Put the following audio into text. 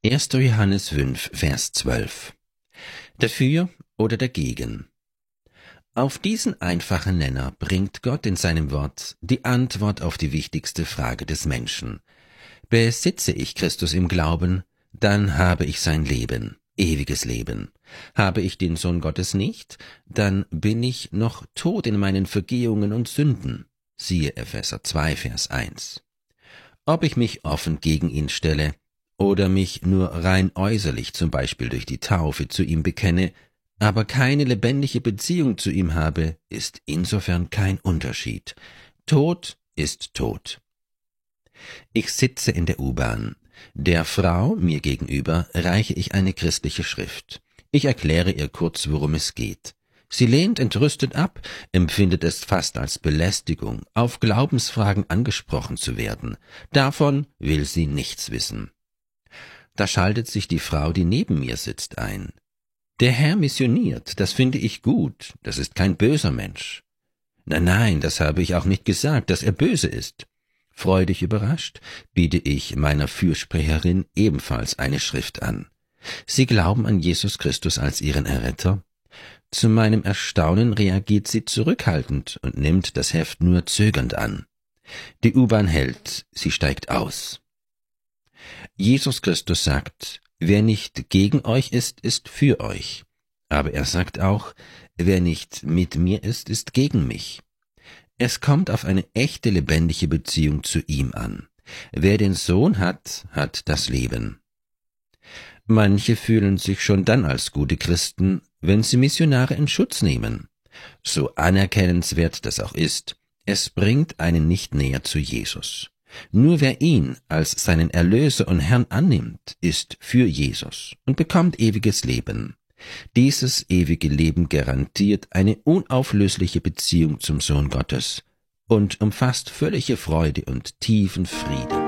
1. Johannes 5, Vers 12. Dafür oder dagegen? Auf diesen einfachen Nenner bringt Gott in seinem Wort die Antwort auf die wichtigste Frage des Menschen. Besitze ich Christus im Glauben, dann habe ich sein Leben, ewiges Leben. Habe ich den Sohn Gottes nicht, dann bin ich noch tot in meinen Vergehungen und Sünden. Siehe Epheser 2, Vers 1. Ob ich mich offen gegen ihn stelle oder mich nur rein äußerlich, zum Beispiel durch die Taufe, zu ihm bekenne, aber keine lebendige Beziehung zu ihm habe, ist insofern kein Unterschied. Tod ist tot. Ich sitze in der U-Bahn. Der Frau, mir gegenüber, reiche ich eine christliche Schrift. Ich erkläre ihr kurz, worum es geht. Sie lehnt entrüstet ab, empfindet es fast als Belästigung, auf Glaubensfragen angesprochen zu werden. Davon will sie nichts wissen. Da schaltet sich die Frau, die neben mir sitzt, ein. Der Herr missioniert, das finde ich gut, das ist kein böser Mensch. Nein, das habe ich auch nicht gesagt, dass er böse ist. Freudig überrascht, biete ich meiner Fürsprecherin ebenfalls eine Schrift an. Sie glauben an Jesus Christus als ihren Erretter? Zu meinem Erstaunen reagiert sie zurückhaltend und nimmt das Heft nur zögernd an. Die U-Bahn hält, sie steigt aus. Jesus Christus sagt, wer nicht gegen euch ist, ist für euch. Aber er sagt auch, wer nicht mit mir ist gegen mich. Es kommt auf eine echte, lebendige Beziehung zu ihm an. Wer den Sohn hat, hat das Leben. Manche fühlen sich schon dann als gute Christen, wenn sie Missionare in Schutz nehmen. So anerkennenswert das auch ist, es bringt einen nicht näher zu Jesus. Nur wer ihn als seinen Erlöser und Herrn annimmt, ist für Jesus und bekommt ewiges Leben. Dieses ewige Leben garantiert eine unauflösliche Beziehung zum Sohn Gottes und umfasst völlige Freude und tiefen Frieden.